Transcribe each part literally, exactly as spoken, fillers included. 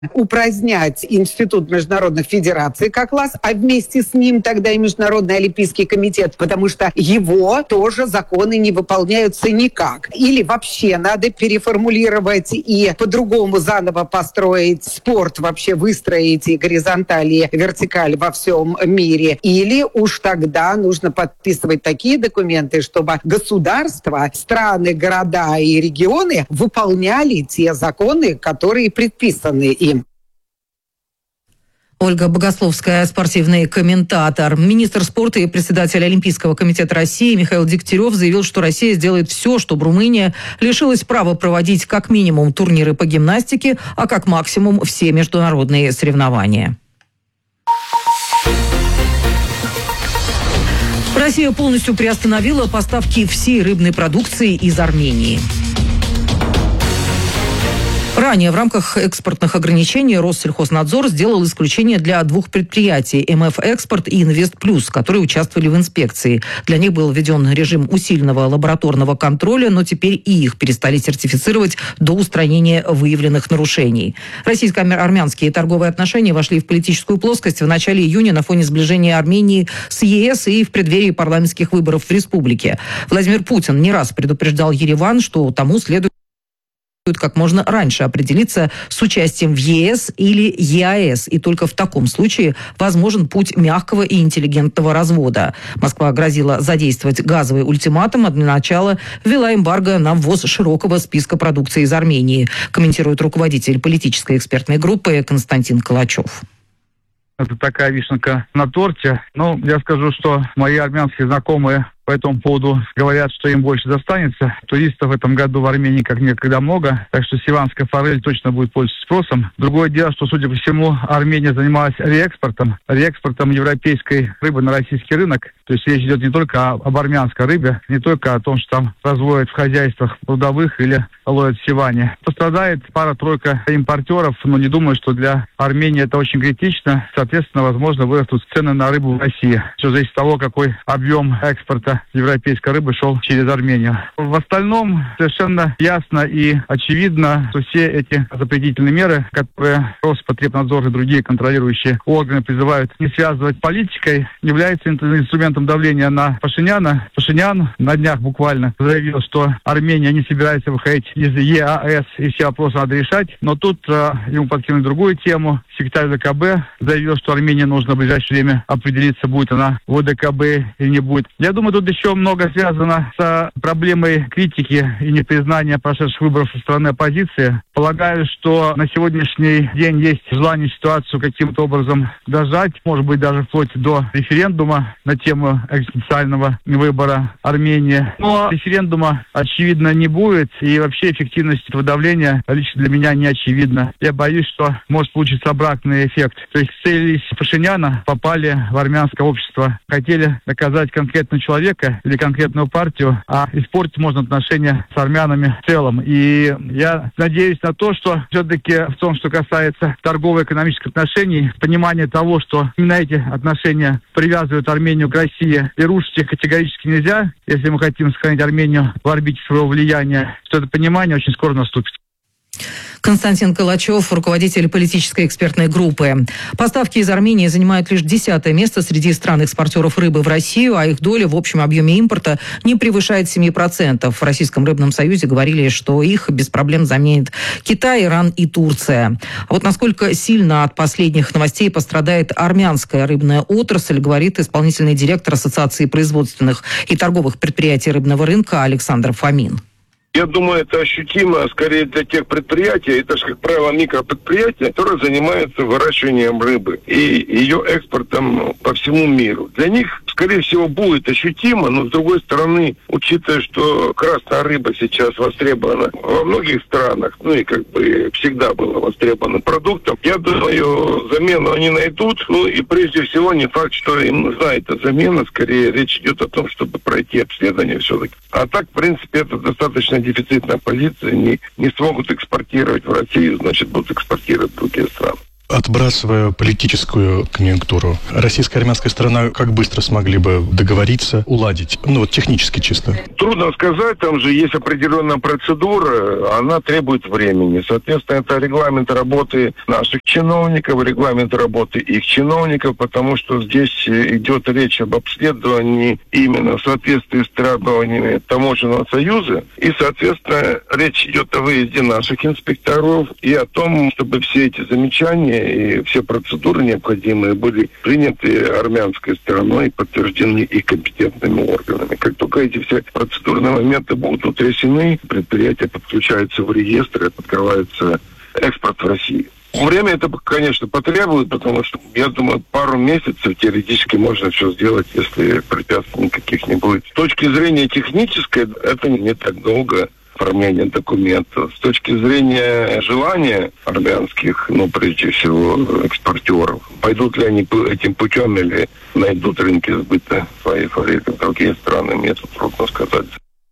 упразднять Институт международных федераций как класс, а вместе с ним тогда и Международный олимпийский комитет, потому что его тоже законы не выполняются никак. Или вообще надо переформулировать и по-другому заново построить спорт, вообще выстроить и горизонталь, и вертикаль во всем мире. Или уж тогда нужно подписывать такие документы, чтобы государства, страны, города и регионы выполняли те законы, которые предписаны им. Ольга Богословская, спортивный комментатор. Министр спорта и председатель Олимпийского комитета России Михаил Дегтярев заявил, что Россия сделает все, чтобы Румыния лишилась права проводить как минимум турниры по гимнастике, а как максимум все международные соревнования. Россия полностью приостановила поставки всей рыбной продукции из Армении. Ранее в рамках экспортных ограничений Россельхознадзор сделал исключение для двух предприятий эм эф Экспорт и Инвест Плюс, которые участвовали в инспекции. Для них был введен режим усиленного лабораторного контроля, но теперь и их перестали сертифицировать до устранения выявленных нарушений. Российско-армянские торговые отношения вошли в политическую плоскость в начале июня на фоне сближения Армении с е эс и в преддверии парламентских выборов в республике. Владимир Путин не раз предупреждал Ереван, что тому следует как можно раньше определиться с участием в е эс или е а эс, и только в таком случае возможен путь мягкого и интеллигентного развода. Москва грозила задействовать газовый ультиматум, а для начала ввела эмбарго на ввоз широкого списка продукции из Армении, комментирует руководитель политической экспертной группы Константин Калачев. Это такая вишенка на торте. Ну, я скажу, что мои армянские знакомые по этому поводу говорят, что им больше достанется. Туристов в этом году в Армении как никогда много, так что сиванская форель точно будет пользоваться спросом. Другое дело, что, судя по всему, Армения занималась реэкспортом, реэкспортом европейской рыбы на российский рынок. То есть речь идет не только об армянской рыбе, не только о том, что там разводят в хозяйствах прудовых или ловят в Сиване. Пострадает пара-тройка импортеров, но не думаю, что для Армении это очень критично. Соответственно, возможно, вырастут цены на рыбу в России. Все зависит от того, какой объем экспорта европейской рыбы шел через Армению. В остальном совершенно ясно и очевидно, что все эти запретительные меры, которые Роспотребнадзор и другие контролирующие органы призывают не связывать с политикой, являются инструментом давления на Пашиняна. Пашинян на днях буквально заявил, что Армения не собирается выходить из е а эс и все вопросы надо решать. Но тут э, ему подкинули другую тему. Секретарь вэ ка бэ заявил, что Армении нужно в ближайшее время определиться, будет она в о дэ ка бэ или не будет. Я думаю, тут еще много связано с проблемой критики и непризнания прошедших выборов со стороны оппозиции. Полагаю, что на сегодняшний день есть желание ситуацию каким-то образом дожать, может быть, даже вплоть до референдума на тему экзистенциального выбора Армении. Но референдума, очевидно, не будет, и вообще эффективность этого давления лично для меня не очевидна. Я боюсь, что может получиться обратный эффект. То есть целились Пашиняна, попали в армянское общество, хотели доказать конкретного человека или конкретную партию, а испортить можно отношения с армянами в целом. И я надеюсь на то, что все-таки в том, что касается торгово-экономических отношений, понимание того, что именно эти отношения привязывают Армению к России, и рушить их категорически нельзя, если мы хотим сохранить Армению в орбите своего влияния, что это понимание очень скоро наступит. Константин Калачев, руководитель политической экспертной группы. Поставки из Армении занимают лишь десятое место среди стран-экспортеров рыбы в Россию, а их доля в общем объеме импорта не превышает семь процентов. В Российском рыбном союзе говорили, что их без проблем заменит Китай, Иран и Турция. А вот насколько сильно от последних новостей пострадает армянская рыбная отрасль, говорит исполнительный директор Ассоциации производственных и торговых предприятий рыбного рынка Александр Фомин. Я думаю, это ощутимо скорее для тех предприятий, это же, как правило, микропредприятия, которые занимаются выращиванием рыбы и ее экспортом по всему миру. Для них, скорее всего, будет ощутимо, но, с другой стороны, учитывая, что красная рыба сейчас востребована во многих странах, ну и как бы всегда была востребованным продуктом, я думаю, замену они найдут. Ну и прежде всего, не факт, что им нужна эта замена, скорее речь идет о том, чтобы пройти обследование все-таки. А так, в принципе, это достаточно дефицитная позиция, не, не смогут экспортировать в Россию, значит, будут экспортировать в другие страны. Отбрасывая политическую конъюнктуру, российская и армянская сторона как быстро смогли бы договориться, уладить? Ну вот технически чисто. Трудно сказать, там же есть определенная процедура, она требует времени. Соответственно, это регламент работы наших чиновников, регламент работы их чиновников, потому что здесь идет речь об обследовании именно в соответствии с требованиями Таможенного союза. И, соответственно, речь идет о выезде наших инспекторов и о том, чтобы все эти замечания и все процедуры необходимые были приняты армянской стороной и подтверждены и компетентными органами. Как только эти все процедурные моменты будут утрясены, предприятие подключается в реестр и открывается экспорт в Россию. Время это, конечно, потребует, потому что, я думаю, пару месяцев теоретически можно все сделать, если препятствий никаких не будет. С точки зрения технической, это не так долго оформление документов. С точки зрения желания армянских, ну, прежде всего, экспортеров, пойдут ли они этим путем или найдут рынки сбыта своей фабрики в другие страны, мне тут трудно сказать.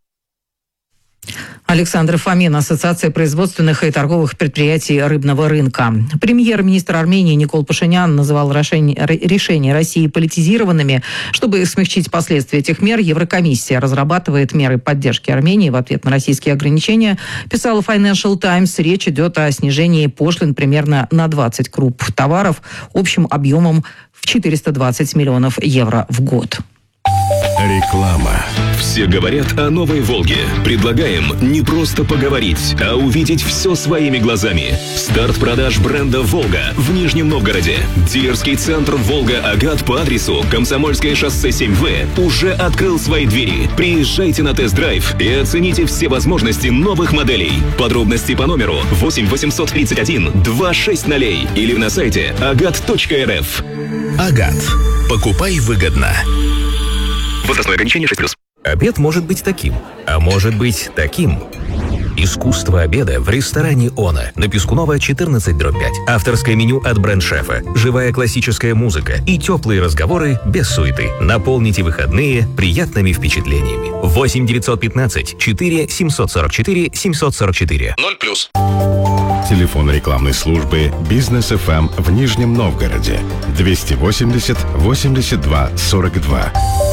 Александр Фомин, Ассоциация производственных и торговых предприятий рыбного рынка. Премьер-министр Армении Никол Пашинян называл решения России политизированными. Чтобы смягчить последствия этих мер, Еврокомиссия разрабатывает меры поддержки Армении в ответ на российские ограничения. Писала Financial Times, речь идет о снижении пошлин примерно на двадцать групп товаров общим объемом в четыреста двадцать миллионов евро в год. Реклама. Все говорят о новой «Волге». Предлагаем не просто поговорить, а увидеть все своими глазами. Старт продаж бренда «Волга» в Нижнем Новгороде. Дилерский центр «Волга-Агат» по адресу Комсомольское шоссе семь В уже открыл свои двери. Приезжайте на тест-драйв и оцените все возможности новых моделей. Подробности по номеру восемь восемьсот тридцать один двадцать шесть нолей или на сайте агат точка эр эф. «Агат». Покупай выгодно. Возрастное ограничение шесть плюс. Обед может быть таким, а может быть таким. Искусство обеда в ресторане «Она» на Пискунова четырнадцать дробь пять. Авторское меню от бренд-шефа, живая классическая музыка и теплые разговоры без суеты. Наполните выходные приятными впечатлениями. восемь девятьсот пятнадцать четыре семьсот сорок четыре семьсот сорок четыре. ноль плюс. Телефон рекламной службы «Бизнес эф эм» в Нижнем Новгороде. двести восемьдесят восемьдесят два сорок два.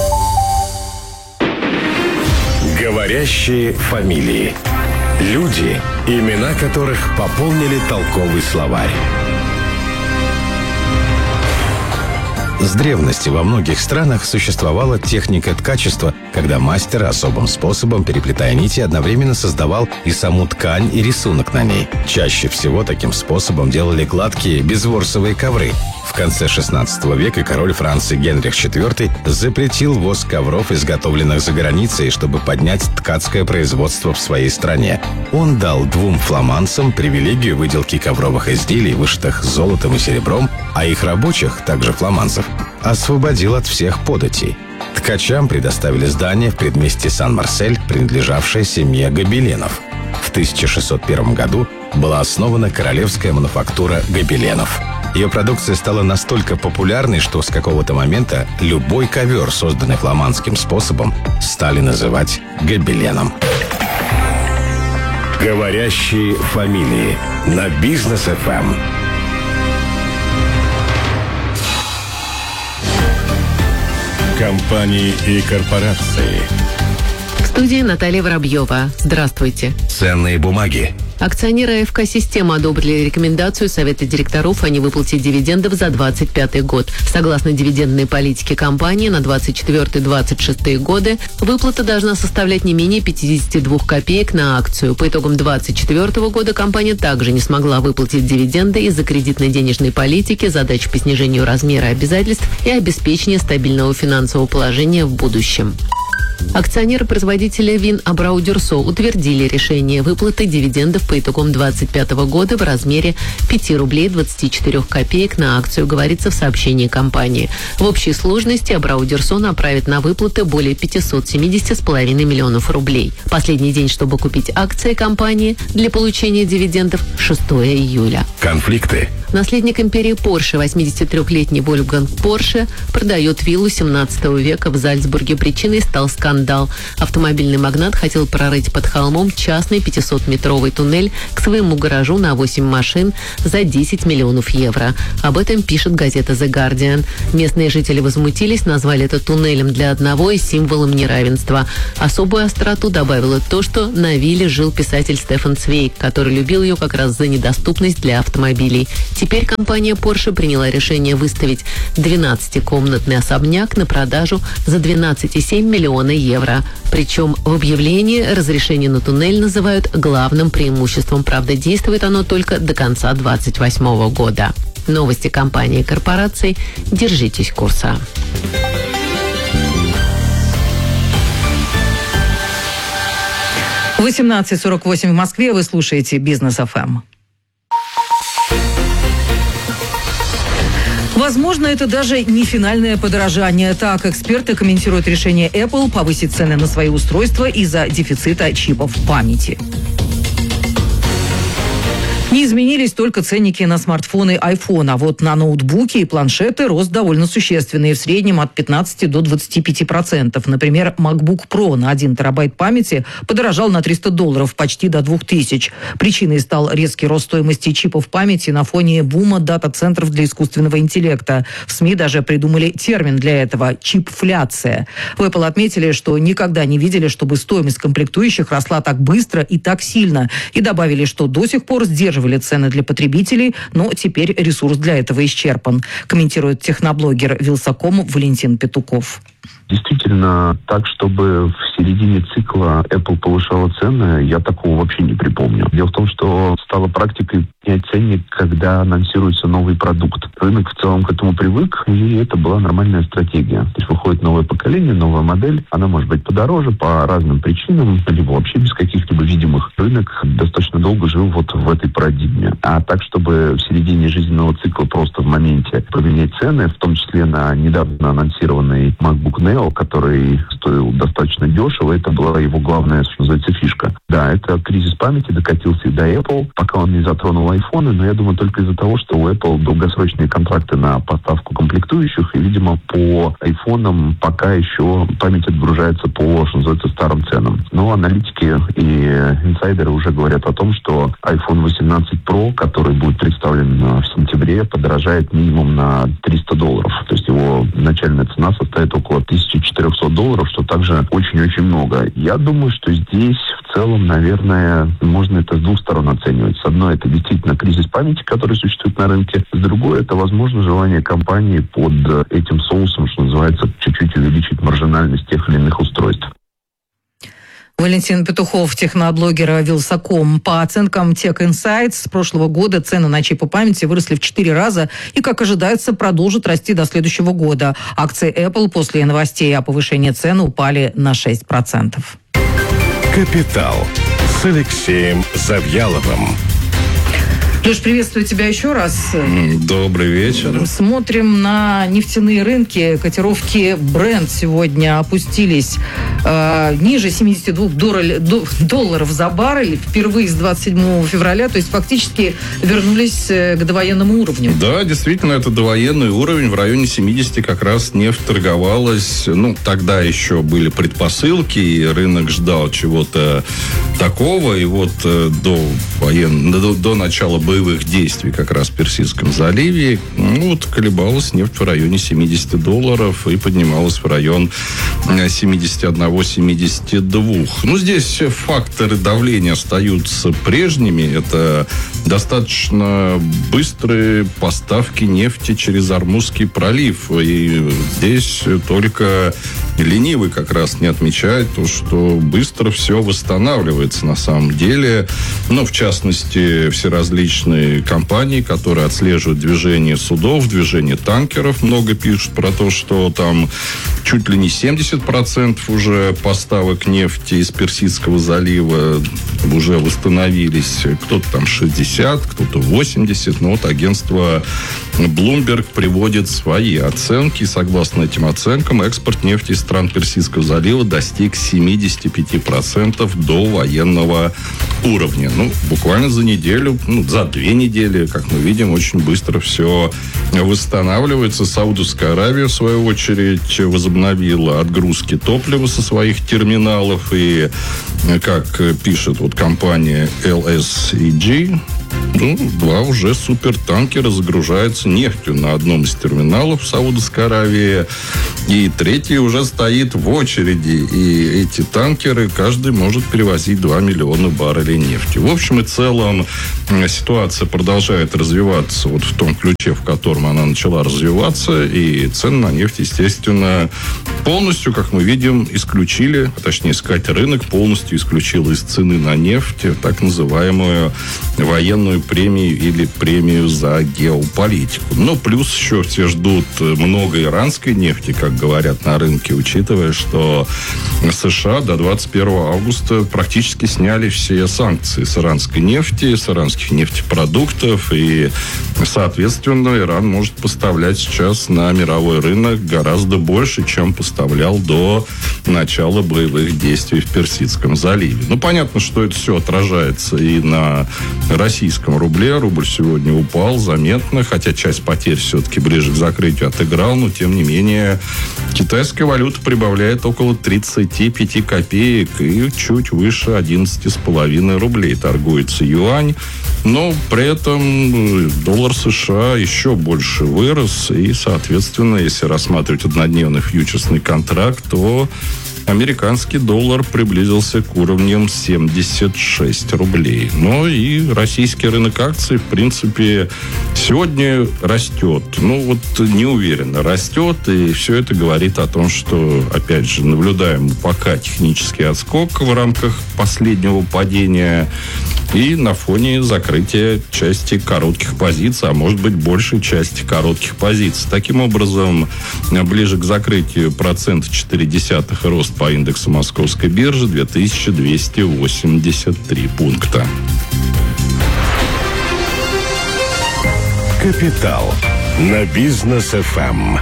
Говорящие фамилии. Люди, имена которых пополнили толковый словарь. С древности во многих странах существовала техника ткачества, когда мастер особым способом, переплетая нити, одновременно создавал и саму ткань, и рисунок на ней. Чаще всего таким способом делали гладкие безворсовые ковры. В конце шестнадцатого века король Франции Генрих четвёртый запретил ввоз ковров, изготовленных за границей, чтобы поднять ткацкое производство в своей стране. Он дал двум фламандцам привилегию выделки ковровых изделий, вышитых золотом и серебром, а их рабочих, также фламандцев, освободил от всех податей. Ткачам предоставили здание в предместье Сан-Марсель, принадлежавшее семье Гобеленов. В тысяча шестьсот первом году была основана королевская мануфактура гобеленов. Ее продукция стала настолько популярной, что с какого-то момента любой ковер, созданный фламандским способом, стали называть гобеленом. Говорящие фамилии на Бизнес эф эм. Компании и корпорации. В студии Наталья Воробьева. Здравствуйте. Ценные бумаги. Акционеры АФК «Система» одобрили рекомендацию Совета директоров о невыплате дивидендов за двадцать пятый год. Согласно дивидендной политике компании на двадцать четвёртый — двадцать шестые годы выплата должна составлять не менее пятьдесят два копеек на акцию. По итогам двадцать четвёртого года компания также не смогла выплатить дивиденды из-за кредитной денежной политики, задач по снижению размера обязательств и обеспечения стабильного финансового положения в будущем. Акционеры-производители вин Абрау Дюрсо утвердили решение выплаты дивидендов по итогам двадцать пятого года в размере пять рублей двадцать четыре копеек на акцию, говорится в сообщении компании. В общей сложности Абрау Дюрсо направит на выплаты более пятьсот семьдесят с половиной миллионов рублей. Последний день, чтобы купить акции компании для получения дивидендов – шестого июля. Конфликты. Наследник империи Порше, восьмидесятитрёхлетний Вольфганг Порше, продает виллу семнадцатого века в Зальцбурге. Причиной стал скандал. Автомобильный магнат хотел прорыть под холмом частный пятисотметровый туннель к своему гаражу на восемь машин за десять миллионов евро. Об этом пишет газета The Guardian. Местные жители возмутились, назвали это туннелем для одного и символом неравенства. Особую остроту добавило то, что на вилле жил писатель Стефан Цвейг, который любил ее как раз за недоступность для автомобилей. Теперь компания Porsche приняла решение выставить двенадцатикомнатный особняк на продажу за двенадцать целых семь десятых миллиона евро. Причем в объявлении разрешение на туннель называют главным преимуществом. Правда, действует оно только до конца двадцать восьмого года. Новости компании и корпораций. Держитесь курса. восемнадцать сорок восемь в Москве. Вы слушаете Бизнес эф эм. Возможно, это даже не финальное подорожание. Так, эксперты комментируют решение Apple повысить цены на свои устройства из-за дефицита чипов памяти. Не изменились только ценники на смартфоны iPhone, а вот на ноутбуки и планшеты рост довольно существенный, в среднем от пятнадцати до двадцати пяти процентов. Например, MacBook Pro на один терабайт памяти подорожал на триста долларов, почти до двух тысяч. Причиной стал резкий рост стоимости чипов памяти на фоне бума дата-центров для искусственного интеллекта. В СМИ даже придумали термин для этого – чипфляция. В Apple отметили, что никогда не видели, чтобы стоимость комплектующих росла так быстро и так сильно. И добавили, что до сих пор сдерживали цены для потребителей, но теперь ресурс для этого исчерпан. Комментирует техноблогер Вилсаком Валентин Петухов. Действительно, так, чтобы в середине цикла Apple повышала цены, я такого вообще не припомню. Дело в том, что стало практикой менять ценник, когда анонсируется новый продукт. Рынок в целом к этому привык, и это была нормальная стратегия. То есть выходит новое поколение, новая модель, она может быть подороже по разным причинам, либо вообще без каких-либо видимых. Рынок достаточно долго жил вот в этой парадигме. А так, чтобы в середине жизненного цикла просто в моменте поменять цены, в том числе на недавно анонсированный MacBook Neo, который стоил достаточно дешево, это была его главная, что называется, фишка. Да, это кризис памяти докатился и до Apple, пока он не затронул айфоны, но я думаю только из-за того, что у Apple долгосрочные контракты на поставку комплектующих, и, видимо, по айфонам пока еще память отгружается по, что называется, старым ценам. Но аналитики и инсайдеры уже говорят о том, что iPhone восемнадцать Pro, который будет представлен в сентябре, подорожает минимум на триста долларов. То есть его начальная цена составит около тысяча четыреста долларов, что также очень-очень много. Я думаю, что здесь в целом, наверное, можно это с двух сторон оценивать. С одной, это действительно кризис памяти, который существует на рынке. С другой, это, возможно, желание компании под этим соусом, что называется, чуть-чуть увеличить маржинальность тех или иных устройств. Валентин Петухов, техноблогера Вилсаком. По оценкам Tech Insights, с прошлого года цены на чипы памяти выросли в четыре раза и, как ожидается, продолжат расти до следующего года. Акции Apple после новостей о повышении цен упали на шесть процентов. «Капитал» с Алексеем Завьяловым. Леш, приветствую тебя еще раз. Добрый вечер. Смотрим на нефтяные рынки. Котировки Brent сегодня опустились э, ниже семидесяти двух долларов за баррель впервые с двадцать седьмого февраля. То есть фактически вернулись к довоенному уровню. Да, действительно, это довоенный уровень. В районе семидесяти как раз нефть торговалась. Ну, тогда еще были предпосылки, и рынок ждал чего-то такого. И вот до, воен... до, до начала боевых действий как раз в Персидском заливе, ну, вот колебалась нефть в районе семидесяти долларов и поднималась в район семидесяти одного - семидесяти двух. Ну, здесь факторы давления остаются прежними. Это достаточно быстрые поставки нефти через Ормузский пролив. И здесь только ленивый как раз не отмечает то, что быстро все восстанавливается на самом деле. Ну, в частности, все различные компании, которые отслеживают движение судов, движение танкеров, много пишут про то, что там чуть ли не семьдесят процентов уже поставок нефти из Персидского залива уже восстановились. Кто-то там шестьдесят, кто-то восемьдесят. Но вот агентство Bloomberg приводит свои оценки. Согласно этим оценкам, экспорт нефти из стран Персидского залива достиг семьдесят пять процентов до военного уровня. Ну, буквально за неделю, ну, за две недели, как мы видим, очень быстро все восстанавливается. Саудовская Аравия, в свою очередь, возобновила отгрузки топлива со своих терминалов. И, как пишет вот компания эл эс и джи, ну, два уже супертанкера загружаются нефтью на одном из терминалов в Саудовской Аравии. И третий уже стоит в очереди. И эти танкеры, каждый может перевозить два миллиона баррелей нефти. В общем и целом, ситуация продолжает развиваться вот в том ключе, в котором она начала развиваться. И цены на нефть, естественно, полностью, как мы видим, исключили, а точнее сказать, рынок полностью исключил из цены на нефть так называемую военную премию или премию за геополитику. Но плюс еще все ждут много иранской нефти, как говорят на рынке, учитывая, что США до двадцать первого августа практически сняли все санкции с иранской нефти, с иранских нефтепродуктов, и, соответственно, Иран может поставлять сейчас на мировой рынок гораздо больше, чем поставлял до начала боевых действий в Персидском заливе. Ну, понятно, что это все отражается и на российском рубле. Рубль сегодня упал заметно, хотя часть потерь все-таки ближе к закрытию отыграл, но, тем не менее, китайская валюта прибавляет около тридцать пять копеек и чуть выше одиннадцать с половиной рублей торгуется юань. Но при этом доллар США еще больше вырос, и, соответственно, если рассматривать однодневный фьючерсный контракт, то американский доллар приблизился к уровням семьдесят шесть рублей. Но и российский рынок акций, в принципе, сегодня растет. Ну, вот неуверенно растет, и все это говорит о том, что, опять же, наблюдаем пока технический отскок в рамках последнего падения и на фоне закрытия части коротких позиций, а может быть, большей части коротких позиций. Таким образом, ближе к закрытию процента четыре десятых рост по индексу Московской биржи две тысячи двести восемьдесят три пункта. Капитал на Бизнес эф эм.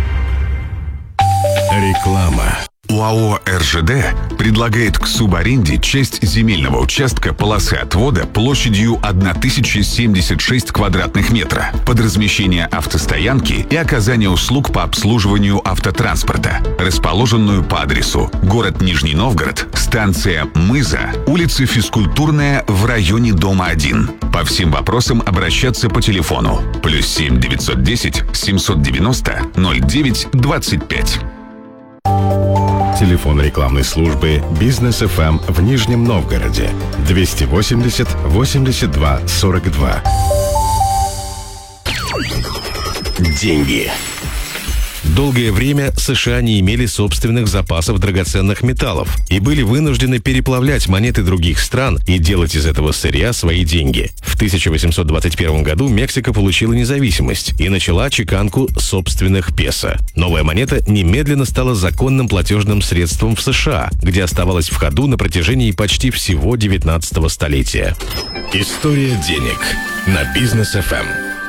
Реклама. ОАО эр жэ дэ предлагает к субаренде часть земельного участка полосы отвода площадью тысяча семьдесят шесть квадратных метра под размещение автостоянки и оказание услуг по обслуживанию автотранспорта, расположенную по адресу город Нижний Новгород, станция Мыза, улица Физкультурная в районе дома один. По всем вопросам обращаться по телефону плюс семь девятьсот десять семьсот девяносто ноль девять двадцать пять. Телефон рекламной службы Бизнес эф эм в Нижнем Новгороде двести восемьдесят восемьдесят два сорок два. Деньги. Долгое время США не имели собственных запасов драгоценных металлов и были вынуждены переплавлять монеты других стран и делать из этого сырья свои деньги. В тысяча восемьсот двадцать первом году Мексика получила независимость и начала чеканку собственных песо. Новая монета немедленно стала законным платежным средством в США, где оставалась в ходу на протяжении почти всего девятнадцатого столетия. История денег на Бизнес эф эм.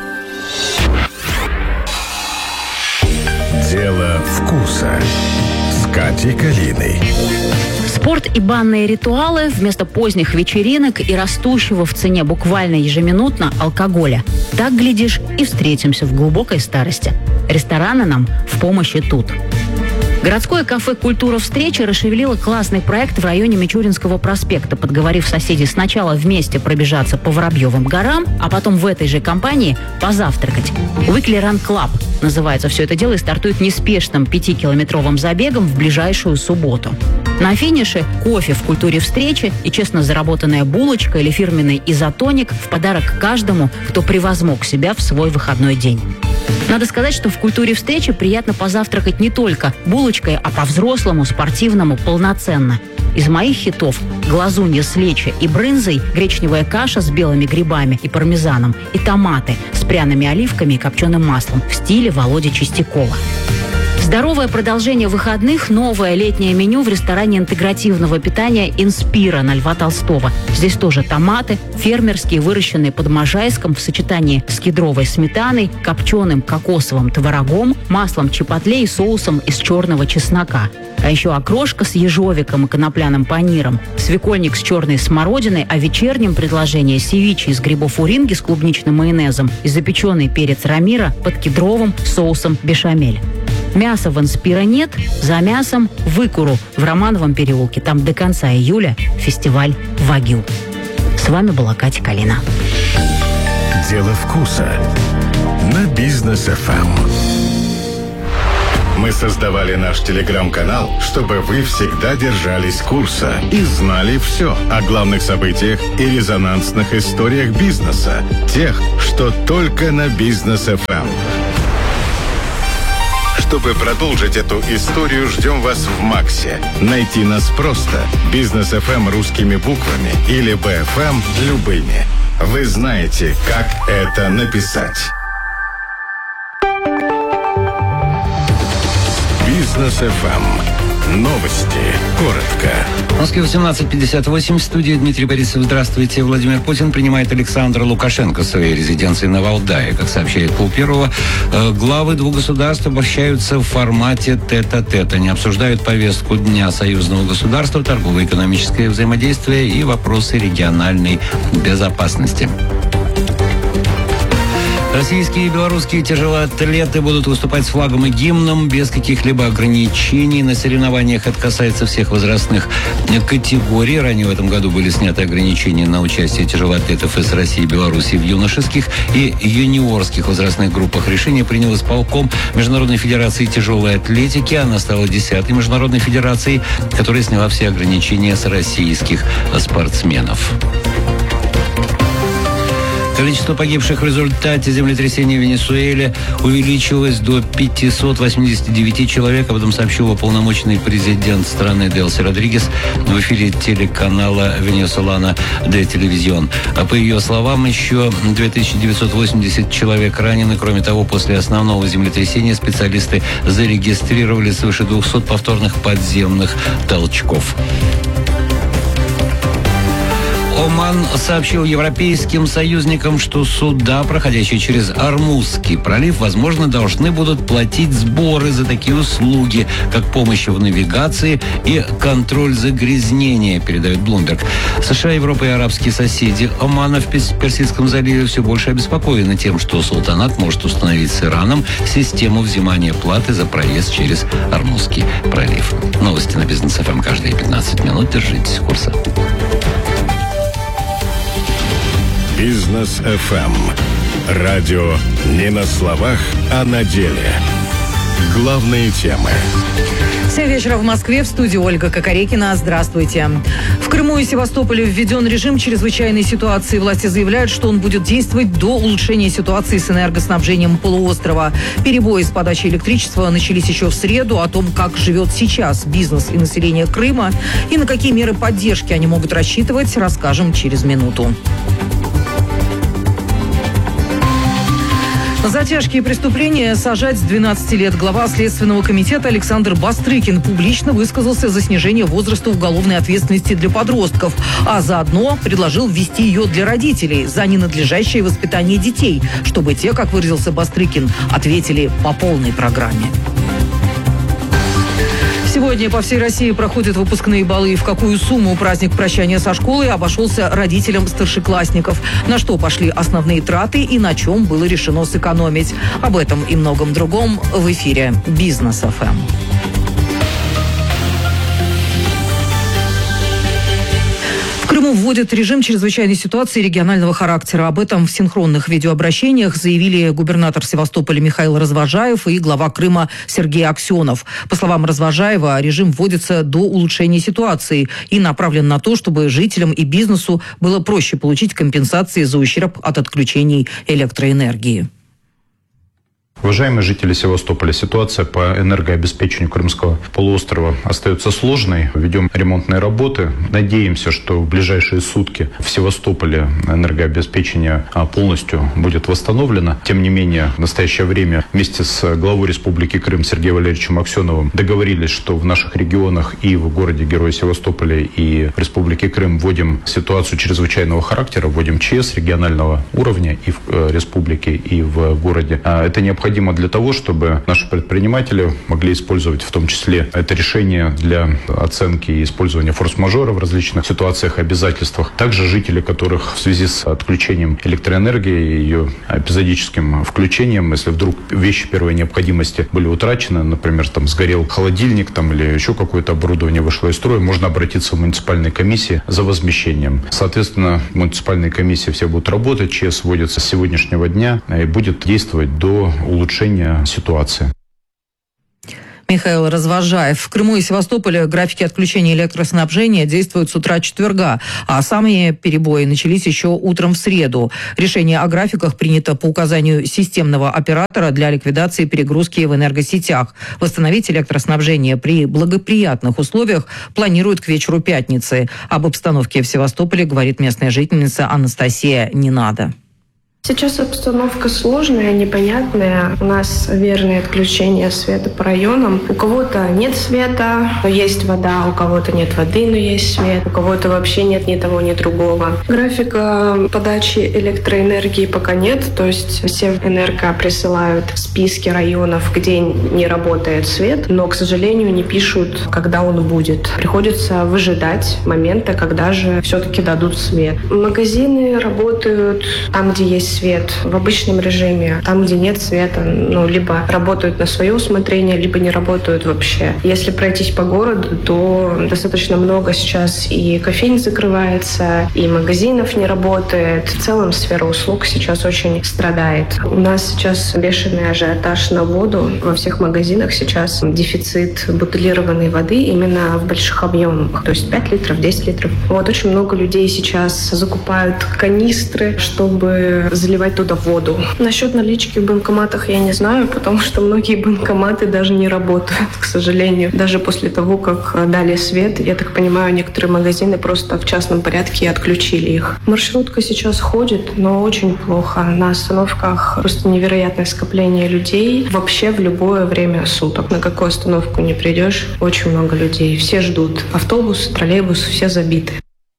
Дело вкуса с Катей Калиной. Спорт и банные ритуалы вместо поздних вечеринок и растущего в цене буквально ежеминутно алкоголя. Так, глядишь, и встретимся в глубокой старости. Рестораны нам в помощи тут. Городское кафе «Культура встречи» расшевелило классный проект в районе Мичуринского проспекта, подговорив соседей сначала вместе пробежаться по Воробьевым горам, а потом в этой же компании позавтракать. «Weekly Run Club» называется все это дело и стартует неспешным пятикилометровым забегом в ближайшую субботу. На финише кофе в «Культуре встречи» и честно заработанная булочка или фирменный изотоник в подарок каждому, кто превозмог себя в свой выходной день. Надо сказать, что в «Культуре встречи» приятно позавтракать не только булочкой, а по-взрослому, спортивному, полноценно. Из моих хитов глазунья с лечо и брынзой, гречневая каша с белыми грибами и пармезаном и томаты с пряными оливками и копченым маслом в стиле Володи Чистякова. Здоровое продолжение выходных – новое летнее меню в ресторане интегративного питания «Инспира» на Льва Толстого. Здесь тоже томаты, фермерские, выращенные под Можайском в сочетании с кедровой сметаной, копченым кокосовым творогом, маслом чипотле и соусом из черного чеснока. А еще окрошка с ежовиком и конопляным паниром, свекольник с черной смородиной, а в вечернем предложении севиче из грибов уринги с клубничным майонезом и запеченный перец рамира под кедровым соусом бешамель. Мяса в «Инспира» нет, за мясом в Выкуру в Романовом переулке. Там до конца июля фестиваль «Вагю». С вами была Катя Калина. Дело вкуса на Бизнес эф эм. Мы создавали наш телеграм-канал, чтобы вы всегда держались курса и знали все о главных событиях и резонансных историях бизнеса. Тех, что только на Бизнес эф эм. Чтобы продолжить эту историю, ждем вас в Максе. Найти нас просто. Бизнес эф эм русскими буквами или би эф эм любыми. Вы знаете, как это написать. Бизнес эф эм. Новости. Коротко. В Москве восемнадцать пятьдесят восемь. В студии Дмитрий Борисов. Здравствуйте. Владимир Путин принимает Александра Лукашенко в своей резиденции на Валдае. Как сообщает Полперова, главы двух государств обращаются в формате тет-а-тет. Они обсуждают повестку Дня союзного государства, торгово-экономическое взаимодействие и вопросы региональной безопасности. Российские и белорусские тяжелоатлеты будут выступать с флагом и гимном без каких-либо ограничений на соревнованиях. Это касается всех возрастных категорий. Ранее в этом году были сняты ограничения на участие тяжелоатлетов из России и Беларуси в юношеских и юниорских возрастных группах. Решение принял исполком Международной федерации тяжелой атлетики. Она стала десятой международной федерацией, которая сняла все ограничения с российских спортсменов. Количество погибших в результате землетрясения в Венесуэле увеличилось до пятисот восьмидесяти девяти человек. Об этом сообщил уполномоченный президент страны Делси Родригес в эфире телеканала «Венесуэлана де Телевизион». А по ее словам, еще две тысячи девятьсот восемьдесят человек ранены. Кроме того, после основного землетрясения специалисты зарегистрировали свыше двухсот повторных подземных толчков. Оман сообщил европейским союзникам, что суда, проходящие через Ормузский пролив, возможно, должны будут платить сборы за такие услуги, как помощь в навигации и контроль загрязнения, передает Bloomberg. США, Европа и арабские соседи Омана в Персидском заливе все больше обеспокоены тем, что султанат может установить с Ираном систему взимания платы за проезд через Ормузский пролив. Новости на Бизнес эф эм каждые пятнадцать минут. Держитесь курса. Бизнес эф эм. Радио не на словах, а на деле. Главные темы. семь вечера в Москве, в студии Ольга Кокорекина. Здравствуйте. В Крыму и Севастополе введен режим чрезвычайной ситуации. Власти заявляют, что он будет действовать до улучшения ситуации с энергоснабжением полуострова. Перебои с подачей электричества начались еще в среду. О том, как живет сейчас бизнес и население Крыма и на какие меры поддержки они могут рассчитывать, расскажем через минуту. За тяжкие преступления сажать с двенадцати лет. Глава Следственного комитета Александр Бастрыкин публично высказался за снижение возраста уголовной ответственности для подростков, а заодно предложил ввести ее для родителей за ненадлежащее воспитание детей, чтобы те, как выразился Бастрыкин, ответили по полной программе. Сегодня по всей России проходят выпускные балы. В какую сумму праздник прощания со школой обошелся родителям старшеклассников? На что пошли основные траты и на чем было решено сэкономить? Об этом и многом другом в эфире Бизнес эф эм. В Крыму вводят режим чрезвычайной ситуации регионального характера. Об этом в синхронных видеообращениях заявили губернатор Севастополя Михаил Развожаев и глава Крыма Сергей Аксенов. По словам Развожаева, режим вводится до улучшения ситуации и направлен на то, чтобы жителям и бизнесу было проще получить компенсации за ущерб от отключений электроэнергии. Уважаемые жители Севастополя, ситуация по энергообеспечению Крымского полуострова остается сложной. Ведем ремонтные работы. Надеемся, что в ближайшие сутки в Севастополе энергообеспечение полностью будет восстановлено. Тем не менее, в настоящее время вместе с главой Республики Крым Сергеем Валерьевичем Аксеновым договорились, что в наших регионах и в городе-герое Севастополе, и в Республике Крым вводим ситуацию чрезвычайного характера, вводим ЧС регионального уровня и в республике, и в городе. Это необходимо Необходимо для того, чтобы наши предприниматели могли использовать в том числе это решение для оценки и использования форс-мажора в различных ситуациях и обязательствах. Также жители, которых в связи с отключением электроэнергии и ее эпизодическим включением, если вдруг вещи первой необходимости были утрачены, например, там сгорел холодильник там, или еще какое-то оборудование вышло из строя, можно обратиться в муниципальные комиссии за возмещением. Соответственно, муниципальные комиссии все будут работать, ЧС вводится с сегодняшнего дня и будет действовать до улучшения ситуации. Михаил Развожаев. В Крыму и Севастополе графики отключения электроснабжения действуют с утра четверга, а самые перебои начались еще утром в среду. Решение о графиках принято по указанию системного оператора для ликвидации перегрузки в энергосетях. Восстановить электроснабжение при благоприятных условиях планируют к вечеру пятницы. Об обстановке в Севастополе говорит местная жительница Анастасия Ненадо. Сейчас обстановка сложная, непонятная. У нас верные отключения света по районам. У кого-то нет света, но есть вода, у кого-то нет воды, но есть свет. У кого-то вообще нет ни того, ни другого. Графика подачи электроэнергии пока нет. То есть все энерго присылают списки районов, где не работает свет, но, к сожалению, не пишут, когда он будет. Приходится выжидать момента, когда же все-таки дадут свет. Магазины работают там, где есть свет в обычном режиме. Там, где нет света, ну, либо работают на свое усмотрение, либо не работают вообще. Если пройтись по городу, то достаточно много сейчас и кофеин закрывается, и магазинов не работает. В целом сфера услуг сейчас очень страдает. У нас сейчас бешеный ажиотаж на воду. Во всех магазинах сейчас дефицит бутилированной воды именно в больших объемах. То есть пять литров, десять литров. Вот очень много людей сейчас закупают канистры, чтобы заливать туда воду. Насчет налички в банкоматах я не знаю, потому что многие банкоматы даже не работают, к сожалению. Даже после того, как дали свет, я так понимаю, некоторые магазины просто в частном порядке отключили их. Маршрутка сейчас ходит, но очень плохо. На остановках просто невероятное скопление людей вообще в любое время суток. На какую остановку не придешь, очень много людей. Все ждут. Автобус, троллейбус, все забиты.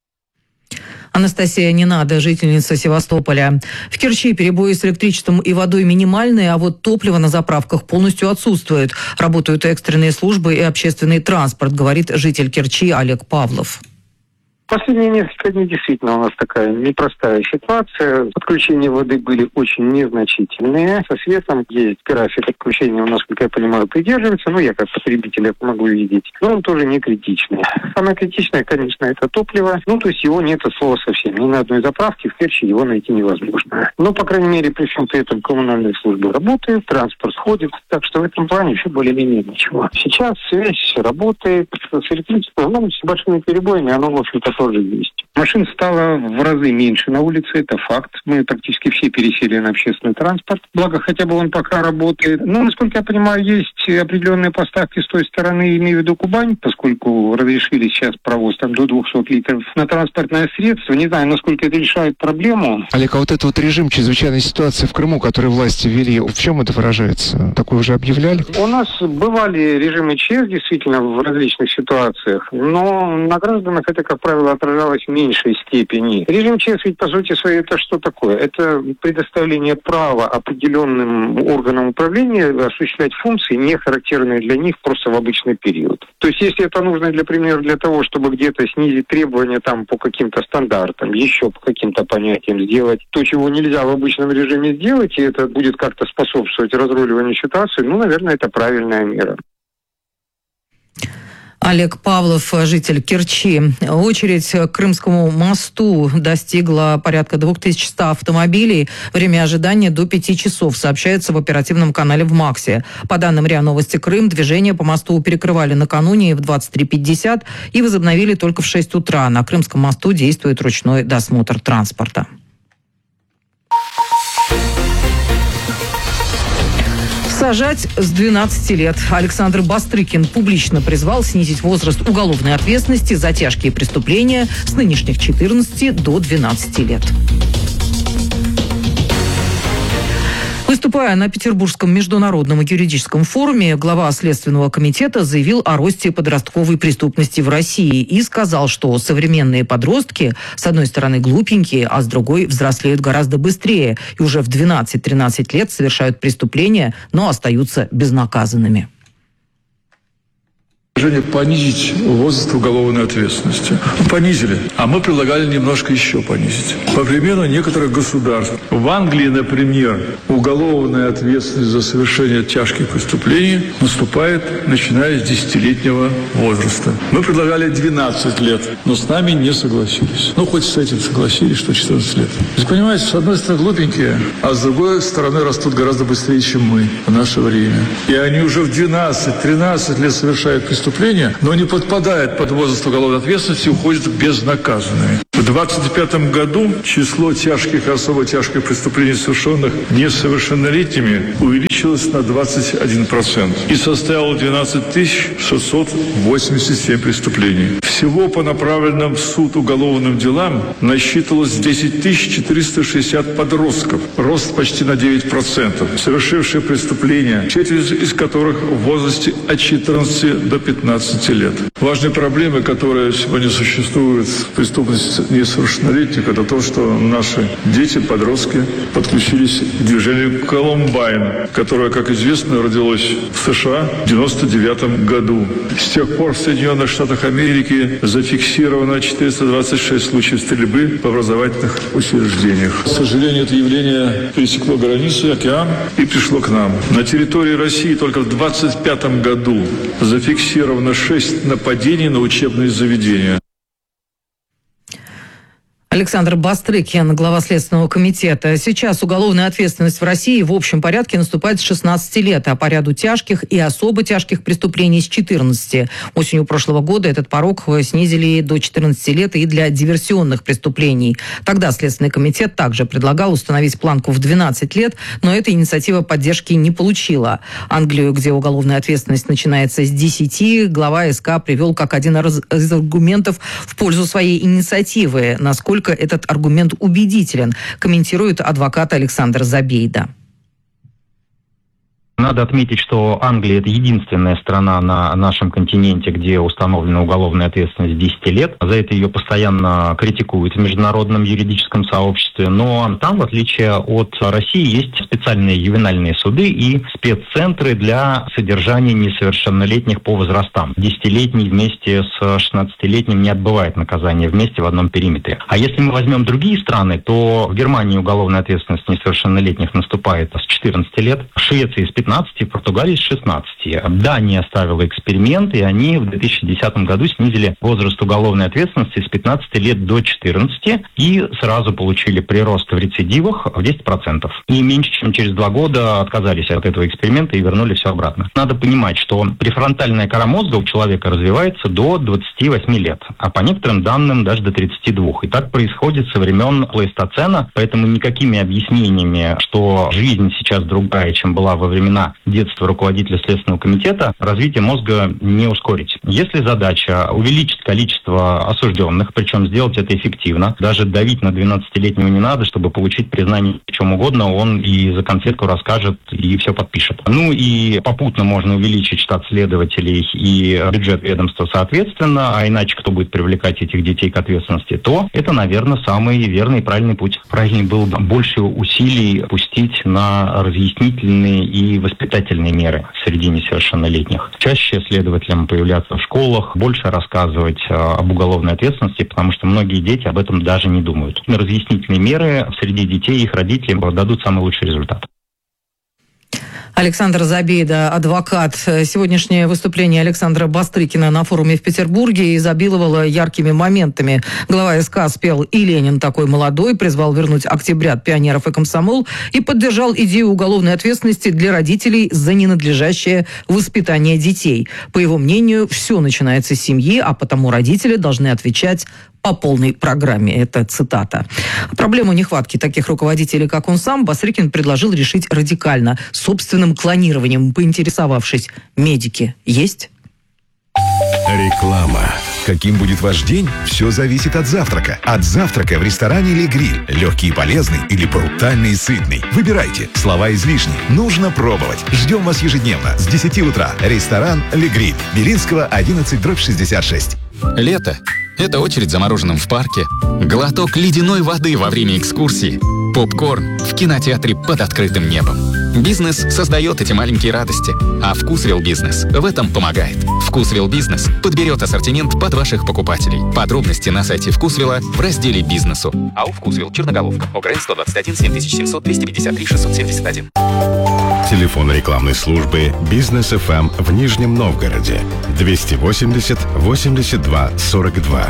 Анастасия Ненадо, жительница Севастополя. В Керчи перебои с электричеством и водой минимальные, а вот топливо на заправках полностью отсутствует. Работают экстренные службы и общественный транспорт, говорит житель Керчи Олег Павлов. Последние несколько дней действительно у нас такая непростая ситуация. Подключения воды были очень незначительные. Со светом есть график отключения, насколько я понимаю, придерживается. Ну, я как потребитель это могу видеть. Но он тоже не критичный. Самое критичное, конечно, это топливо. Ну, то есть его нет от слова совсем. Ни на одной заправке в Керчи его найти невозможно. Но, по крайней мере, при всем при этом коммунальные службы работают, транспорт ходит. Так что в этом плане все более-менее ничего. Сейчас связь работает с электричеством, ну, с большими перебоями, оно, в общем-то, тоже есть. Машин стало в разы меньше на улице, это факт. Мы практически все пересели на общественный транспорт. Благо, хотя бы он пока работает. Но, насколько я понимаю, есть определенные поставки с той стороны, имею в виду Кубань, поскольку разрешили сейчас провоз там до двухсот литров на транспортное средство. Не знаю, насколько это решает проблему. Олег, а вот этот вот режим чрезвычайной ситуации в Крыму, который власти ввели, в чем это выражается? Такое уже объявляли? У нас бывали режимы ЧС, действительно, в различных ситуациях, но на гражданах это, как правило, отражалось в меньшей степени. Режим ЧС ведь, по сути своей, это что такое? Это предоставление права определенным органам управления осуществлять функции, не характерные для них просто в обычный период. То есть, если это нужно, для примера, для того, чтобы где-то снизить требования там по каким-то стандартам, еще по каким-то понятиям сделать то, чего нельзя в обычном режиме сделать, и это будет как-то способствовать разруливанию ситуации, ну, наверное, это правильная мера. Олег Павлов, житель Керчи. Очередь к Крымскому мосту достигла порядка две тысячи сто автомобилей. Время ожидания до пяти часов, сообщается в оперативном канале в МАКСе. По данным РИА Новости Крым, движение по мосту перекрывали накануне в двадцать три пятьдесят и возобновили только в шесть утра. На Крымском мосту действует ручной досмотр транспорта. Сажать с двенадцати лет. Александр Бастрыкин публично призвал снизить возраст уголовной ответственности за тяжкие преступления с нынешних четырнадцати до двенадцати лет. Выступая на Петербургском международном юридическом форуме, глава Следственного комитета заявил о росте подростковой преступности в России и сказал, что современные подростки, с одной стороны, глупенькие, а с другой взрослеют гораздо быстрее и уже в двенадцать-тринадцать лет совершают преступления, но остаются безнаказанными. Понизить возраст уголовной ответственности. Понизили, а мы предлагали немножко еще понизить. По примеру некоторых государств. В Англии, например, уголовная ответственность за совершение тяжких преступлений наступает, начиная с десятилетнего возраста. Мы предлагали двенадцать лет, но с нами не согласились. Ну, хоть с этим согласились, что четырнадцать лет. Вы понимаете, с одной стороны глупенькие, а с другой стороны растут гораздо быстрее, чем мы в наше время. И они уже в двенадцать-тринадцать лет совершают преступления, но не подпадает под возраст уголовной ответственности и уходит безнаказанными. В двадцать пятом году число тяжких и особо тяжких преступлений, совершенных несовершеннолетними, увеличилось на двадцать один процент и составило двенадцать тысяч шестьсот восемьдесят семь преступлений. Всего по направленным в суд уголовным делам насчитывалось десять тысяч четыреста шестьдесят подростков, рост почти на девять процентов, совершившие преступления, четверть из которых в возрасте от четырнадцати до пятнадцати лет. Важные проблемы, которые сегодня существуют в преступности несовершеннолетних, это то, что наши дети, подростки подключились к движению Колумбайн, которое, как известно, родилось в США в девяносто девятом году. С тех пор в Соединенных Штатах Америки зафиксировано четыреста двадцать шесть случаев стрельбы в образовательных учреждениях. К сожалению, это явление пересекло границы, океан и пришло к нам. На территории России только в двадцать пятом году зафиксировано шесть нападений на учебные заведения. Александр Бастрыкин, глава Следственного комитета. Сейчас уголовная ответственность в России в общем порядке наступает с шестнадцати лет, а по ряду тяжких и особо тяжких преступлений с четырнадцати. Осенью прошлого года этот порог снизили до четырнадцати лет и для диверсионных преступлений. Тогда Следственный комитет также предлагал установить планку в двенадцать лет, но эта инициатива поддержки не получила. Англию, где уголовная ответственность начинается с десяти, глава СК привел как один из аргументов в пользу своей инициативы. Насколько этот аргумент убедителен, комментирует адвокат Александр Забейда. Надо отметить, что Англия – это единственная страна на нашем континенте, где установлена уголовная ответственность с десяти лет. За это ее постоянно критикуют в международном юридическом сообществе. Но там, в отличие от России, есть специальные ювенальные суды и спеццентры для содержания несовершеннолетних по возрастам. Десятилетний вместе с шестнадцатилетним не отбывает наказание вместе в одном периметре. А если мы возьмем другие страны, то в Германии уголовная ответственность несовершеннолетних наступает с четырнадцати лет, в Швеции с пятнадцати, в Португалии с шестнадцати. Дания ставила эксперимент, и они в две тысячи десятом году снизили возраст уголовной ответственности с пятнадцати лет до четырнадцати и сразу получили прирост в рецидивах в десять процентов. И меньше чем через два года отказались от этого эксперимента и вернули все обратно. Надо понимать, что префронтальная кора мозга у человека развивается до двадцати восьми лет, а по некоторым данным даже до тридцати двух. И так происходит со времен плейстоцена, поэтому никакими объяснениями, что жизнь сейчас другая, чем была во времена детства руководителя Следственного комитета, развитие мозга не ускорить. Если задача увеличить количество осужденных, причем сделать это эффективно, даже давить на двенадцатилетнего не надо, чтобы получить признание в чем угодно, он и за конфетку расскажет, и все подпишет. Ну и попутно можно увеличить штат следователей и бюджет ведомства соответственно, а иначе кто будет привлекать этих детей к ответственности, то это, наверное, самый верный и правильный путь. Правильнее было бы больше усилий пустить на разъяснительные и воспитательные меры среди несовершеннолетних. Чаще следователям появляться в школах, больше рассказывать об уголовной ответственности, потому что многие дети об этом даже не думают. Разъяснительные меры среди детей и их родителей дадут самый лучший результат. Александр Забейда, адвокат. Сегодняшнее выступление Александра Бастрыкина на форуме в Петербурге изобиловало яркими моментами. Глава СК спел «И Ленин такой молодой», призвал вернуть октябрят, пионеров и комсомол и поддержал идею уголовной ответственности для родителей за ненадлежащее воспитание детей. По его мнению, все начинается с семьи, а потому родители должны отвечать по полной программе. Это цитата. Проблему нехватки таких руководителей, как он сам, Бастрыкин предложил решить радикально, собственным искусственным клонированием, поинтересовавшись. Медики есть? Реклама. Каким будет ваш день? Все зависит от завтрака. От завтрака в ресторане «Ле Гриль». Легкий и полезный или брутальный и сытный. Выбирайте. Слова излишни. Нужно пробовать. Ждем вас ежедневно с десяти утра. Ресторан «Ле Гриль». Белинского, одиннадцать, дробь шестьдесят шесть. Лето – это очередь за мороженым в парке, глоток ледяной воды во время экскурсии, попкорн в кинотеатре под открытым небом. Бизнес создает эти маленькие радости, а Вкусвилл Бизнес в этом помогает. Вкусвилл Бизнес подберет ассортимент под ваших покупателей. Подробности на сайте Вкусвилла в разделе «Бизнесу». АО «Вкусвилл», Черноголовка, ОГРН сто двадцать один семь тысяч семьсот двести пятьдесят три шестьсот семьдесят один. Телефон рекламной службы «Бизнес эф эм» в Нижнем Новгороде двести восемьдесят восемьдесят два сорок два.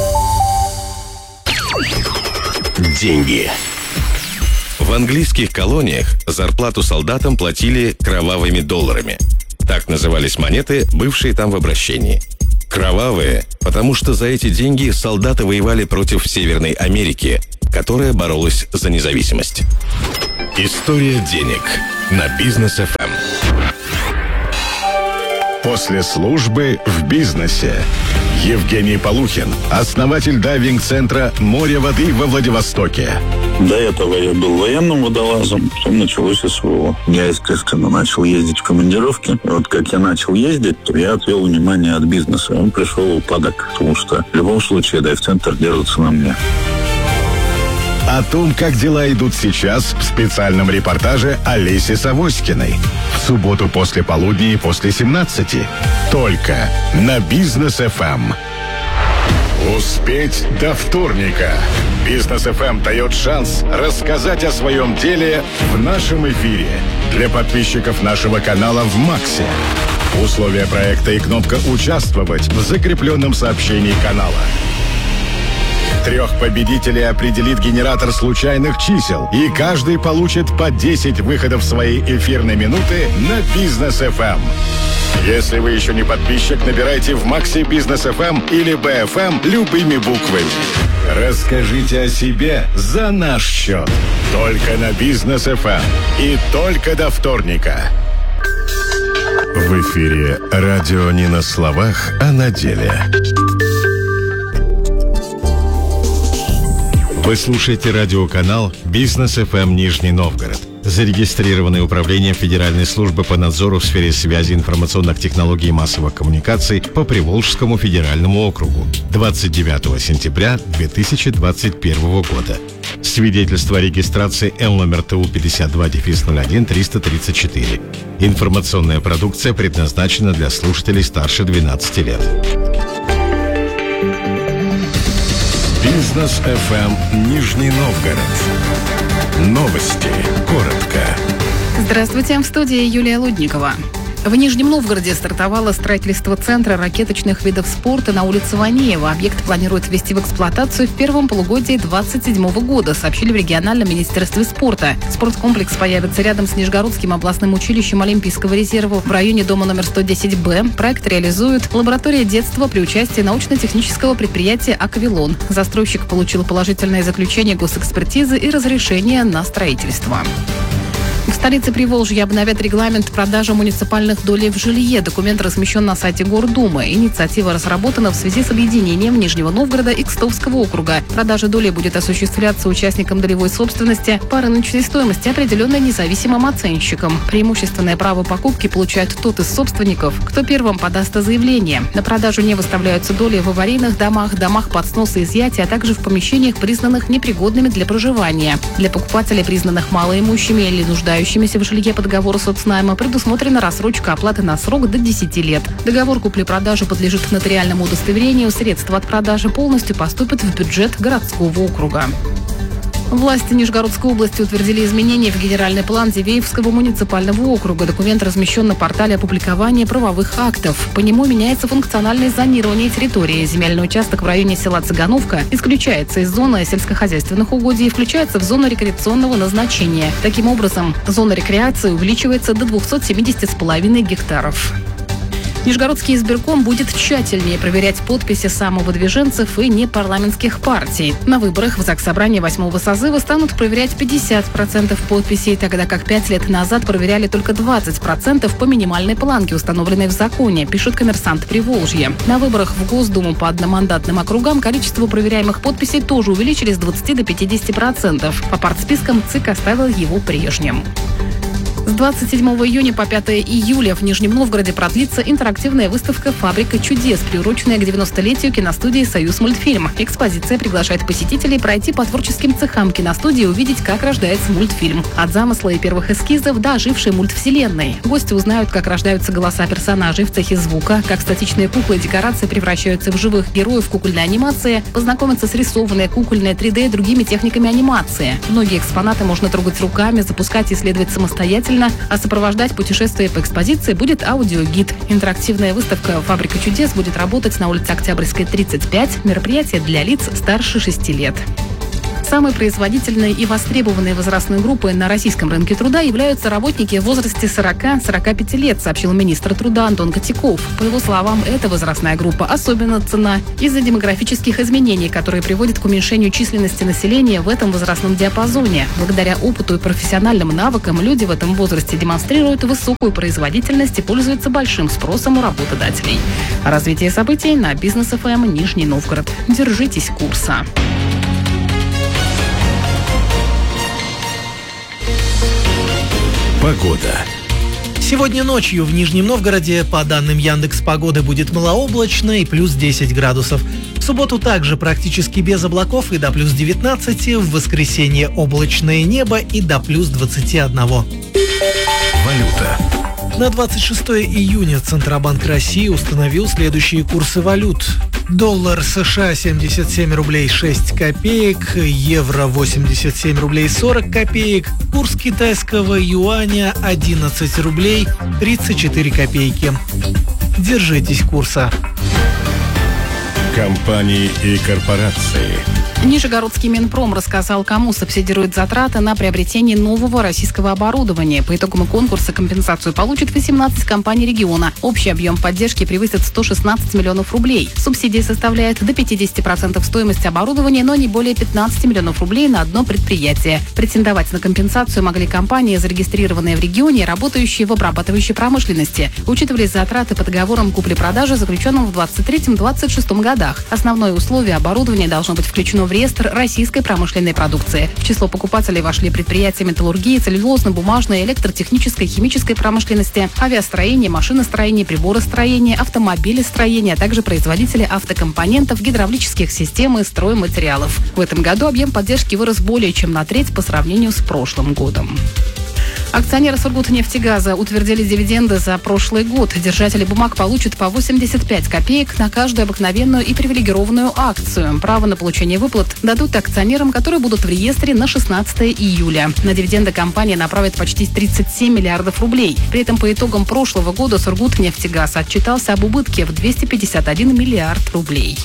Деньги. В английских колониях зарплату солдатам платили кровавыми долларами. Так назывались монеты, бывшие там в обращении. Кровавые, потому что за эти деньги солдаты воевали против Северной Америки, которая боролась за независимость. История денег на Бизнес эф эм. После службы в бизнесе. Евгений Полухин, основатель дайвинг-центра «Море воды» во Владивостоке. До этого я был военным водолазом, потом началось СВО. Я, естественно, начал ездить в командировки. И вот как я начал ездить, то я отвел внимание от бизнеса. Он пришел упадок, потому что в любом случае дайв-центр держится на мне. О том, как дела идут сейчас, в специальном репортаже Олеси Савоськиной. В субботу после полудня и после семнадцати. Только на Бизнес эф эм. Успеть до вторника. Бизнес эф эм дает шанс рассказать о своем деле в нашем эфире. Для подписчиков нашего канала в Максе. Условия проекта и кнопка «Участвовать» в закрепленном сообщении канала. Трех победителей определит генератор случайных чисел, и каждый получит по десять выходов своей эфирной минуты на Бизнес эф эм. Если вы еще не подписчик, набирайте в Максе Бизнес эф эм или би эф эм любыми буквами. Расскажите о себе за наш счет. Только на Бизнес эф эм и только до вторника. В эфире радио не на словах, а на деле. Вы слушаете радиоканал «Бизнес эф эм Нижний Новгород», зарегистрированный Управлением Федеральной службы по надзору в сфере связи, информационных технологий и массовых коммуникаций по Приволжскому федеральному округу двадцать девятого сентября две тысячи двадцать первого года. Свидетельство о регистрации Л номер Т У пятьдесят два ноль один триста тридцать четыре. Информационная продукция предназначена для слушателей старше двенадцати лет. Бизнес эф эм Нижний Новгород. Новости. Коротко. Здравствуйте, в студии Юлия Лудникова. В Нижнем Новгороде стартовало строительство центра ракеточных видов спорта на улице Ванеева. Объект планируют ввести в эксплуатацию в первом полугодии две тысячи двадцать седьмого года, сообщили в региональном министерстве спорта. Спорткомплекс появится рядом с Нижегородским областным училищем Олимпийского резерва в районе дома номер сто десять Б. Проект реализует лаборатория детства при участии научно-технического предприятия «Аквилон». Застройщик получил положительное заключение госэкспертизы и разрешение на строительство. В столице Приволжья обновят регламент продажи муниципальных долей в жилье. Документ размещен на сайте Гордумы. Инициатива разработана в связи с объединением Нижнего Новгорода и Кстовского округа. Продажа долей будет осуществляться участникам долевой собственности по рыночной стоимости, определенной независимым оценщиком. Преимущественное право покупки получает тот из собственников, кто первым подаст заявление. На продажу не выставляются доли в аварийных домах, домах под снос и изъятия, а также в помещениях, признанных непригодными для проживания. Для покупателей, признанных малоимущими или нуждающимися в жилье по договору соцнайма, предусмотрена рассрочка оплаты на срок до десяти лет. Договор купли-продажи подлежит нотариальному удостоверению. Средства от продажи полностью поступят в бюджет городского округа. Власти Нижегородской области утвердили изменения в генеральный план Зивеевского муниципального округа. Документ размещен на портале опубликования правовых актов. По нему меняется функциональное зонирование территории. Земельный участок в районе села Цыгановка исключается из зоны сельскохозяйственных угодий и включается в зону рекреационного назначения. Таким образом, зона рекреации увеличивается до двухсот семидесяти с половиной гектаров. Нижегородский избирком будет тщательнее проверять подписи самовыдвиженцев и непарламентских партий. На выборах в Заксобрание восьмого созыва станут проверять пятьдесят процентов подписей, тогда как пять лет назад проверяли только двадцать процентов по минимальной планке, установленной в законе, пишет «Коммерсант Приволжья». На выборах в Госдуму по одномандатным округам количество проверяемых подписей тоже увеличили с двадцати до пятидесяти процентов. По партспискам ЦИК оставил его прежним. С двадцать седьмого июня по пятого июля в Нижнем Новгороде продлится интерактивная выставка «Фабрика чудес», приуроченная к девяностолетию киностудии «Союзмультфильм». Экспозиция приглашает посетителей пройти по творческим цехам киностудии и увидеть, как рождается мультфильм. От замысла и первых эскизов до ожившей мультвселенной. Гости узнают, как рождаются голоса персонажей в цехе звука, как статичные куклы и декорации превращаются в живых героев кукольной анимации, познакомятся с рисованной, кукольной, три дэ и другими техниками анимации. Многие экспонаты можно трогать руками, запускать и исследовать самостоятельно, а сопровождать путешествие по экспозиции будет аудиогид. Интерактивная выставка «Фабрика чудес» будет работать на улице Октябрьской, тридцать пять. Мероприятие для лиц старше шести лет. Самой производительной и востребованной возрастной группой на российском рынке труда являются работники в возрасте сорока-сорока пяти лет, сообщил министр труда Антон Котяков. По его словам, эта возрастная группа особенно ценна из-за демографических изменений, которые приводят к уменьшению численности населения в этом возрастном диапазоне. Благодаря опыту и профессиональным навыкам люди в этом возрасте демонстрируют высокую производительность и пользуются большим спросом у работодателей. Развитие событий на Бизнес эф эм Нижний Новгород. Держитесь курса. Погода. Сегодня ночью в Нижнем Новгороде, по данным Яндекс.Погоды, будет малооблачно и плюс десять градусов. В субботу также практически без облаков и до плюс девятнадцати. В воскресенье облачное небо и до плюс двадцати одного. Валюта. На двадцать шестого июня Центробанк России установил следующие курсы валют. Доллар США семьдесят семь рублей шесть копеек, евро восемьдесят семь рублей сорок копеек, курс китайского юаня одиннадцать рублей тридцать четыре копейки. Держитесь курса. Компании и корпорации. Нижегородский Минпром рассказал, кому субсидирует затраты на приобретение нового российского оборудования. По итогам конкурса компенсацию получат восемнадцать компаний региона. Общий объем поддержки превысит сто шестнадцать миллионов рублей. Субсидия составляет до пятидесяти процентов стоимости оборудования, но не более пятнадцати миллионов рублей на одно предприятие. Претендовать на компенсацию могли компании, зарегистрированные в регионе, работающие в обрабатывающей промышленности. Учитывались затраты по договорам купли-продажи, заключенным в двадцать третьем — двадцать шестом годах. Основное условие — оборудование должно быть включено в реестр российской промышленной продукции. В число покупателей вошли предприятия металлургии, целлюлозно-бумажной, электротехнической, химической промышленности, авиастроения, машиностроения, приборостроения, автомобилестроения, а также производители автокомпонентов, гидравлических систем и стройматериалов. В этом году объем поддержки вырос более чем на треть по сравнению с прошлым годом. Акционеры Сургутнефтегаза утвердили дивиденды за прошлый год. Держатели бумаг получат по восемьдесят пять копеек на каждую обыкновенную и привилегированную акцию. Право на получение выплат дадут акционерам, которые будут в реестре на шестнадцатого июля. На дивиденды компания направит почти тридцать семь миллиардов рублей. При этом по итогам прошлого года Сургутнефтегаз отчитался об убытке в двести пятьдесят один миллиард рублей.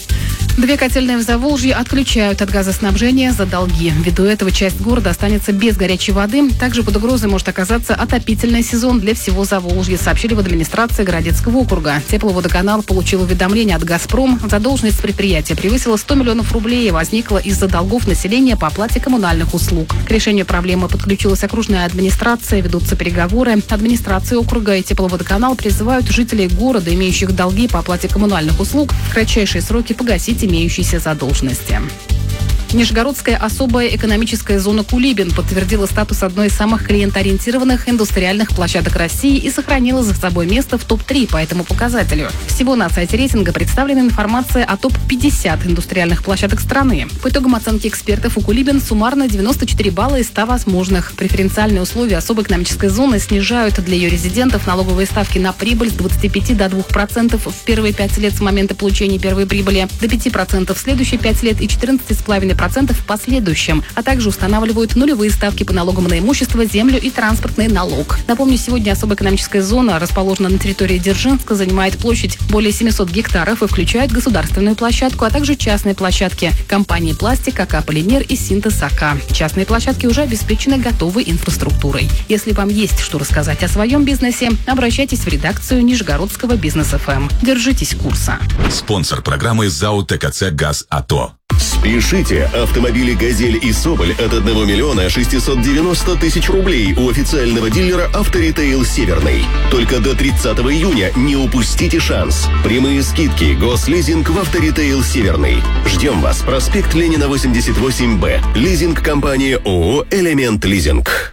Две котельные в Заволжье отключают от газоснабжения за долги. Ввиду этого часть города останется без горячей воды. Также под угрозой может оказаться отопительный сезон для всего Заволжья, сообщили в администрации Городецкого округа. Тепловодоканал получил уведомление от «Газпром». Задолженность предприятия превысила сто миллионов рублей и возникла из-за долгов населения по оплате коммунальных услуг. К решению проблемы подключилась окружная администрация, ведутся переговоры. Администрация округа и Тепловодоканал призывают жителей города, имеющих долги по оплате коммунальных услуг, в кратчайшие сроки погасить имеющиеся задолженности. Нижегородская особая экономическая зона Кулибин подтвердила статус одной из самых клиентоориентированных индустриальных площадок России и сохранила за собой место в топ три по этому показателю. Всего на сайте рейтинга представлена информация о топ пятьдесят индустриальных площадок страны. По итогам оценки экспертов у Кулибин суммарно девяносто четыре балла из ста возможных. Преференциальные условия особой экономической зоны снижают для ее резидентов налоговые ставки на прибыль с двадцати пяти до двух процентов в первые пять лет с момента получения первой прибыли, до пяти процентов в следующие пять лет и четырнадцати целых пять десятых процентов в последующем, а также устанавливают нулевые ставки по налогам на имущество, землю и транспортный налог. Напомню, сегодня особая экономическая зона расположена на территории Дзержинска, занимает площадь более семьсот гектаров и включает государственную площадку, а также частные площадки компании «Пластик», АК «Полимер» и «Синтез АК». Частные площадки уже обеспечены готовой инфраструктурой. Если вам есть что рассказать о своем бизнесе, обращайтесь в редакцию Нижегородского бизнес эф эм. Держитесь курса. Спонсор программы ЗАО ТКЦ «ГАЗ АТО». Спешите! Автомобили «Газель» и «Соболь» от одного миллиона шестисот девяноста тысяч рублей у официального дилера «Авторитейл Северный». Только до тридцатого июня не упустите шанс. Прямые скидки, гослизинг в «Авторитейл Северный». Ждем вас. Проспект Ленина, восемьдесят восемь Б. Лизинг-компания ООО «Элемент Лизинг».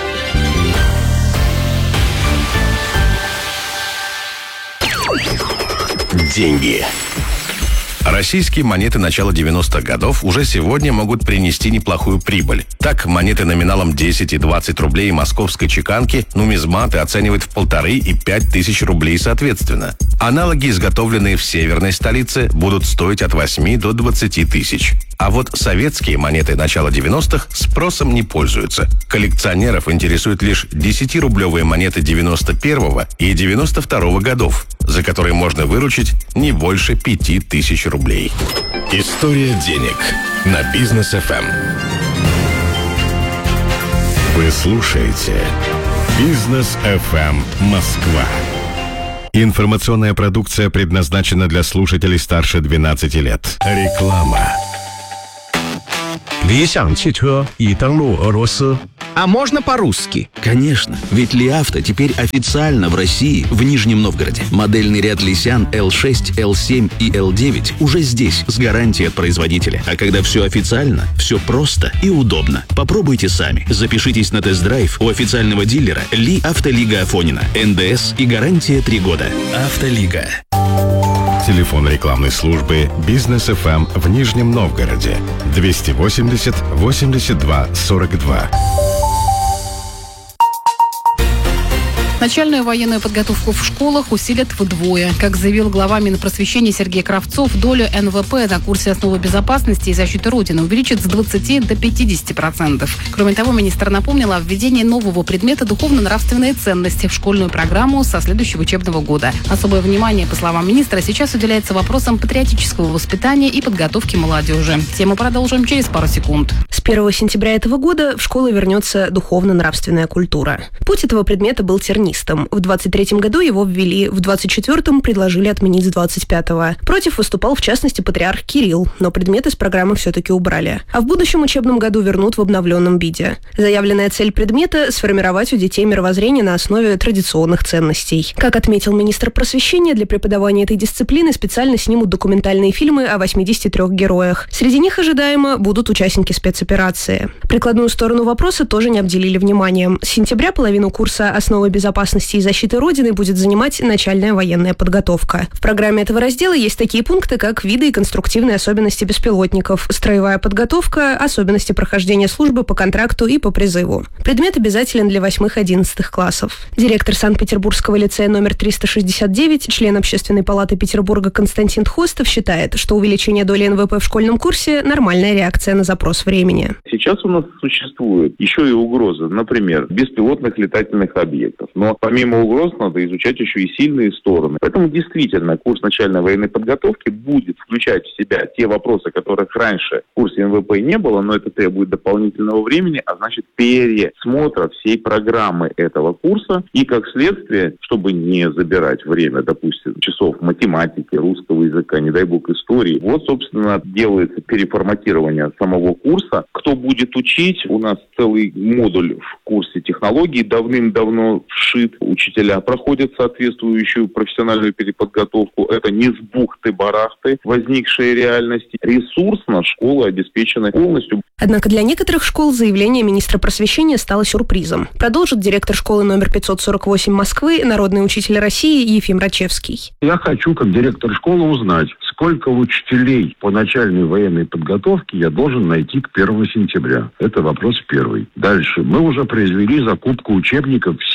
Деньги. Российские монеты начала девяностых годов уже сегодня могут принести неплохую прибыль. Так, монеты номиналом десять и двадцать рублей московской чеканки нумизматы оценивают в полторы и пять тысяч рублей соответственно. Аналоги, изготовленные в северной столице, будут стоить от восьми до двадцати тысяч. А вот советские монеты начала девяностых спросом не пользуются. Коллекционеров интересуют лишь десятирублевые монеты девяносто первого и девяносто второго годов, за которые можно выручить не больше пяти тысяч рублей. История денег на Бизнес эф эм. Вы слушаете Бизнес эф эм Москва. Информационная продукция предназначена для слушателей старше двенадцати лет. Реклама. 理想汽车已登陆俄罗斯。 А можно по-русски? Конечно, ведь Ли Авто теперь официально в России, в Нижнем Новгороде. Модельный ряд Лисян эл шесть, эл семь и эл девять уже здесь, с гарантией от производителя. А когда все официально, все просто и удобно. Попробуйте сами. Запишитесь на тест-драйв у официального дилера Ли Автолига Афонина. эн дэ эс и гарантия три года. Автолига. Телефон рекламной службы «Бизнес эф эм» в Нижнем Новгороде. двести восемьдесят восемьдесят два сорок два. Начальную военную подготовку в школах усилят вдвое. Как заявил глава Минпросвещения Сергей Кравцов, долю эн вэ пэ на курсе «Основы безопасности и защиты Родины» увеличит с двадцати до пятидесяти процентов. Кроме того, министр напомнил о введении нового предмета «Духовно-нравственные ценности» в школьную программу со следующего учебного года. Особое внимание, по словам министра, сейчас уделяется вопросам патриотического воспитания и подготовки молодежи. Тему продолжим через пару секунд. С первого сентября этого года в школы вернется духовно-нравственная культура. Путь этого предмета был тернистым. В двадцать третьем году его ввели, в двадцать четвёртом предложили отменить с двадцать пятого. Против выступал, в частности, патриарх Кирилл, но предмет из программы все-таки убрали. А в будущем учебном году вернут в обновленном виде. Заявленная цель предмета – сформировать у детей мировоззрение на основе традиционных ценностей. Как отметил министр просвещения, для преподавания этой дисциплины специально снимут документальные фильмы о восьмидесяти трёх героях. Среди них, ожидаемо, будут участники спецоперации. Прикладную сторону вопроса тоже не обделили вниманием. С сентября половину курса «Основы безопасности и защиты Родины» будет занимать начальная военная подготовка. В программе этого раздела есть такие пункты, как виды и конструктивные особенности беспилотников, строевая подготовка, особенности прохождения службы по контракту и по призыву. Предмет обязателен для восьмых-одиннадцатых классов. Директор Санкт-Петербургского лицея номер триста шестьдесят девять, член Общественной палаты Петербурга Константин Хостов считает, что увеличение доли эн вэ пэ в школьном курсе – нормальная реакция на запрос времени. Сейчас у нас существует еще и угроза, например, беспилотных летательных объектов. Но помимо угроз надо изучать еще и сильные стороны. Поэтому действительно курс начальной военной подготовки будет включать в себя те вопросы, которых раньше в курсе эн вэ пэ не было, но это требует дополнительного времени, а значит пересмотра всей программы этого курса. И как следствие, чтобы не забирать время, допустим, часов математики, русского языка, не дай бог истории, вот, собственно, делается переформатирование самого курса. Кто будет учить? У нас целый модуль в курсе технологий давным-давно вшит. Учителя проходят соответствующую профессиональную переподготовку. Это не с бухты-барахты возникшие реальности. Ресурсно школы обеспечены полностью. Однако для некоторых школ заявление министра просвещения стало сюрпризом. Продолжит директор школы номер пятьсот сорок восемь Москвы, народный учитель России Ефим Рачевский. Я хочу, как директор школы, узнать, сколько учителей по начальной военной подготовке я должен найти к первому сентября. Это вопрос первый. Дальше. Мы уже произвели закупку учебников всех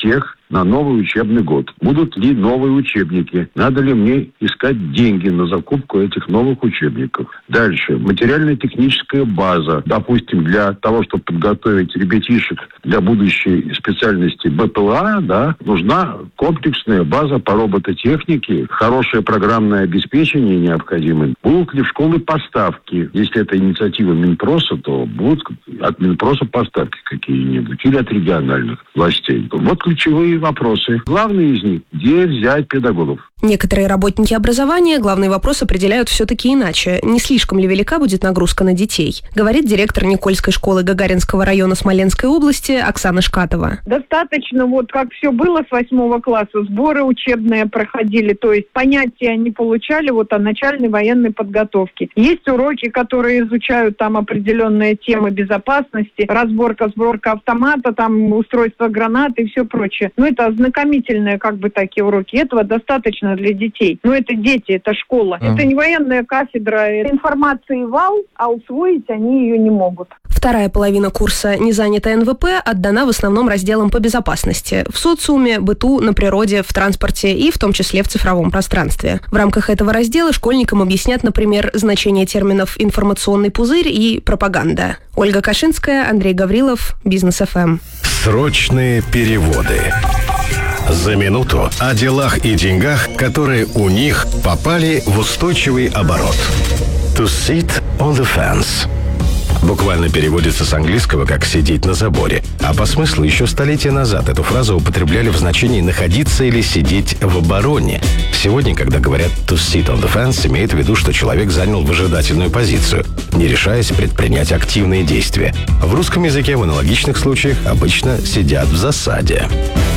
на новый учебный год? Будут ли новые учебники? Надо ли мне искать деньги на закупку этих новых учебников? Дальше. Материально-техническая база. Допустим, для того, чтобы подготовить ребятишек для будущей специальности БПЛА, да, нужна комплексная база по робототехнике, хорошее программное обеспечение необходимо. Будут ли в школы поставки? Если это инициатива Минпроса, то будут от Минпроса поставки какие-нибудь или от региональных властей. Вот ключевые вопросы. Главный из них – где взять педагогов? Некоторые работники образования главный вопрос определяют все-таки иначе. Не слишком ли велика будет нагрузка на детей? Говорит директор Никольской школы Гагаринского района Смоленской области Оксана Шкатова. Достаточно, вот как все было с восьмого класса, сборы учебные проходили, то есть понятия они получали вот о начальной военной подготовке. Есть уроки, которые изучают там определенные темы безопасности, разборка, сборка автомата, там устройство гранаты и все прочее. Но это ознакомительные как бы такие уроки. Этого достаточно для детей. Но это дети, это школа. Mm. Это не военная кафедра. Это информации вал, а усвоить они ее не могут. Вторая половина курса «Не занято эн вэ пэ» отдана в основном разделам по безопасности. В социуме, быту, на природе, в транспорте и в том числе в цифровом пространстве. В рамках этого раздела школьникам объяснят, например, значение терминов «информационный пузырь» и «пропаганда». Ольга Кашинская, Андрей Гаврилов, Бизнес эф эм. Срочные переводы. За минуту о делах и деньгах, которые у них попали в устойчивый оборот. To sit on the fence. Буквально переводится с английского как «сидеть на заборе». А по смыслу еще столетия назад эту фразу употребляли в значении «находиться» или «сидеть в обороне». Сегодня, когда говорят «to sit on the fence», имеет в виду, что человек занял выжидательную позицию, не решаясь предпринять активные действия. В русском языке в аналогичных случаях обычно сидят в засаде.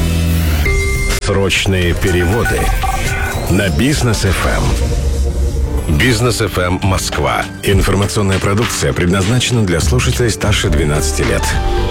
Срочные переводы на Бизнес эф эм. Бизнес эф эм Москва. Информационная продукция предназначена для слушателей старше двенадцати лет.